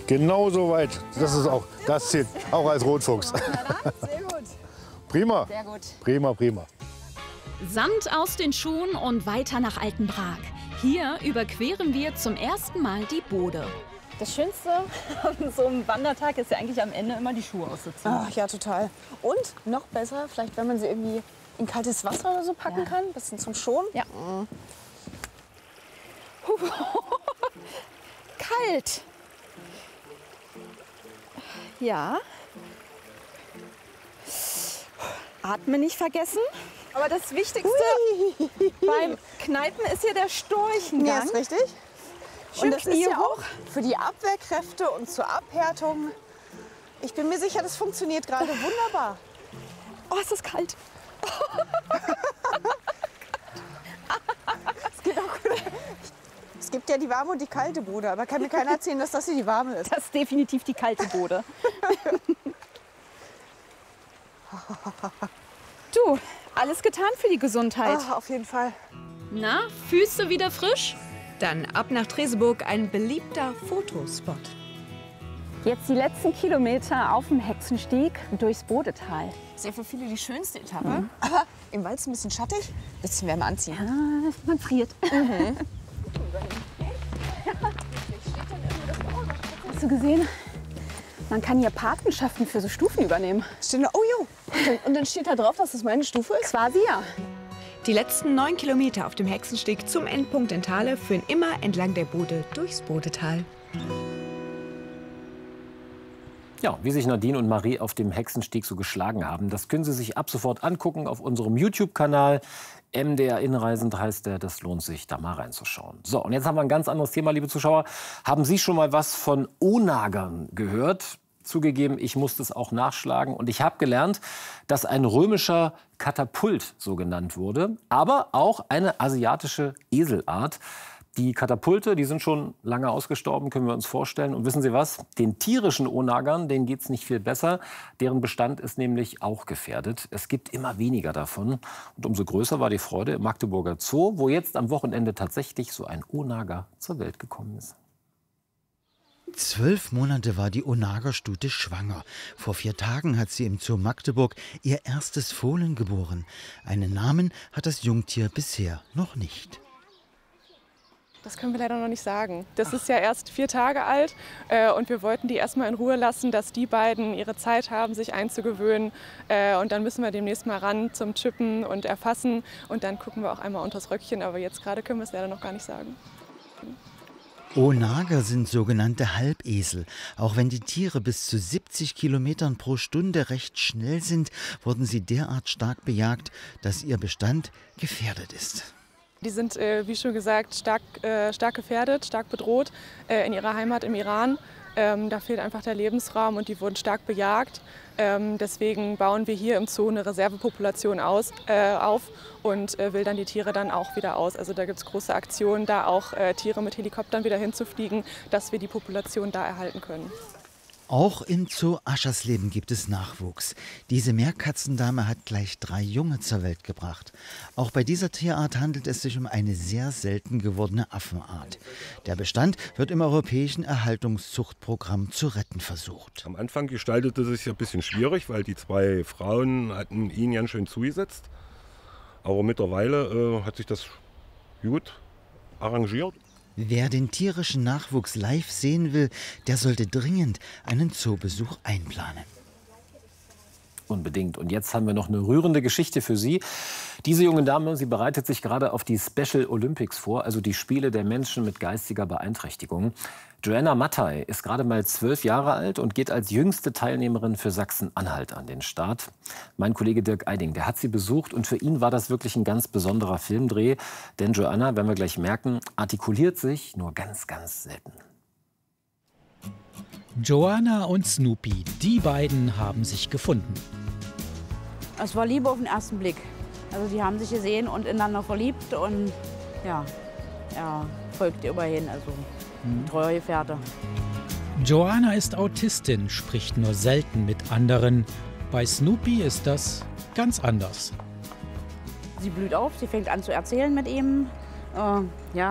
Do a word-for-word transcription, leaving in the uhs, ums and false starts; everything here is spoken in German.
Genau so weit. Das ist auch, das zählt auch als Rotfuchs. Sehr gut. Prima. Sehr gut. Prima, prima. Sand aus den Schuhen und weiter nach Altenbrak. Hier überqueren wir zum ersten Mal die Bode. Das Schönste an so einem Wandertag ist ja eigentlich am Ende immer die Schuhe auszuziehen. Ach, ja, total. Und noch besser, vielleicht wenn man sie irgendwie in kaltes Wasser oder so packen Ja. kann, ein bisschen zum Schonen. Ja. Mhm. Kalt. Ja. Atmen nicht vergessen. Aber das Wichtigste beim Kneipen ist hier der Storchengang. Ja, ist richtig. Schön Und das Knie ist ja hoch. auch für die Abwehrkräfte und zur Abhärtung. Ich bin mir sicher, das funktioniert gerade wunderbar. Oh, ist das kalt. Es geht auch gut. Es gibt ja die warme und die kalte Bude, aber kann mir keiner erzählen, dass das hier die warme ist. Das ist definitiv die kalte Bode. Du, alles getan für die Gesundheit. Ach, auf jeden Fall. Na, Füße wieder frisch? Dann ab nach Treseburg, ein beliebter Fotospot. Jetzt die letzten Kilometer auf dem Hexenstieg durchs Bodetal. Das ist ja für viele die schönste Etappe. Mhm. Aber im Wald ist ein bisschen schattig. Bisschen Wärme anziehen. Ah, man friert. Mhm. Hast du gesehen? Man kann hier Patenschaften für so Stufen übernehmen. Steht da, oh jo. Und dann, und dann steht da drauf, dass das meine Stufe ist? Quasi ja. Die letzten neun Kilometer auf dem Hexensteg zum Endpunkt in Thale führen immer entlang der Bode durchs Bodetal. Ja, wie sich Nadine und Marie auf dem Hexensteg so geschlagen haben, das können Sie sich ab sofort angucken auf unserem YouTube-Kanal. M D R Inreisend heißt der, das lohnt sich, da mal reinzuschauen. So, und jetzt haben wir ein ganz anderes Thema, liebe Zuschauer. Haben Sie schon mal was von Onagern gehört? Zugegeben, ich musste es auch nachschlagen. Und ich habe gelernt, dass ein römischer Katapult so genannt wurde, aber auch eine asiatische Eselart. Die Katapulte, die sind schon lange ausgestorben, können wir uns vorstellen. Und wissen Sie was? Den tierischen Onagern, denen geht es nicht viel besser. Deren Bestand ist nämlich auch gefährdet. Es gibt immer weniger davon. Und umso größer war die Freude im Magdeburger Zoo, wo jetzt am Wochenende tatsächlich so ein Onager zur Welt gekommen ist. Zwölf Monate war die Onagerstute schwanger. Vor vier Tagen hat sie im Zoo Magdeburg ihr erstes Fohlen geboren. Einen Namen hat das Jungtier bisher noch nicht. Das können wir leider noch nicht sagen. Das ist ja erst vier Tage alt äh, und wir wollten die erstmal in Ruhe lassen, dass die beiden ihre Zeit haben, sich einzugewöhnen. Äh, und dann müssen wir demnächst mal ran zum Chippen und Erfassen und dann gucken wir auch einmal unters Röckchen. Aber jetzt gerade können wir es leider noch gar nicht sagen. Onager sind sogenannte Halbesel. Auch wenn die Tiere bis zu siebzig Kilometern pro Stunde recht schnell sind, wurden sie derart stark bejagt, dass ihr Bestand gefährdet ist. Die sind, äh, wie schon gesagt, stark, äh, stark gefährdet, stark bedroht äh, in ihrer Heimat im Iran. Ähm, da fehlt einfach der Lebensraum und die wurden stark bejagt. Ähm, deswegen bauen wir hier im Zoo eine Reservepopulation aus, äh, auf und äh, wildern die Tiere dann auch wieder aus. Also da gibt es große Aktionen, da auch äh, Tiere mit Helikoptern wieder hinzufliegen, dass wir die Population da erhalten können. Auch im Zoo Aschersleben gibt es Nachwuchs. Diese Meerkatzendame hat gleich drei Junge zur Welt gebracht. Auch bei dieser Tierart handelt es sich um eine sehr selten gewordene Affenart. Der Bestand wird im europäischen Erhaltungszuchtprogramm zu retten versucht. Am Anfang gestaltete es sich ein bisschen schwierig, weil die zwei Frauen hatten ihn ganz schön zugesetzt. Aber mittlerweile äh, hat sich das gut arrangiert. Wer den tierischen Nachwuchs live sehen will, der sollte dringend einen Zoobesuch einplanen. Unbedingt. Und jetzt haben wir noch eine rührende Geschichte für Sie. Diese junge Dame, sie bereitet sich gerade auf die Special Olympics vor, also die Spiele der Menschen mit geistiger Beeinträchtigung. Joanna Mattei ist gerade mal zwölf Jahre alt und geht als jüngste Teilnehmerin für Sachsen-Anhalt an den Start. Mein Kollege Dirk Eiding, der hat sie besucht und für ihn war das wirklich ein ganz besonderer Filmdreh. Denn Joanna, werden wir gleich merken, artikuliert sich nur ganz, ganz selten. Joanna und Snoopy, die beiden haben sich gefunden. Es war Liebe auf den ersten Blick. Also die haben sich gesehen und ineinander verliebt und ja, er folgt ihr immerhin, also ein treuer Gefährte. Joanna ist Autistin, spricht nur selten mit anderen. Bei Snoopy ist das ganz anders. Sie blüht auf, sie fängt an zu erzählen mit ihm. Äh, ja,